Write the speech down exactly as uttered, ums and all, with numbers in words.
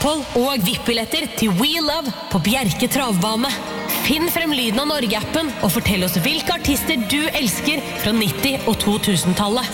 opphold og V I P-billetter til We Love på Bjerke Travbane. Finn frem lyden av Norge-appen og fortell oss hvilke artister du elsker fra nitti- og to tusen-tallet.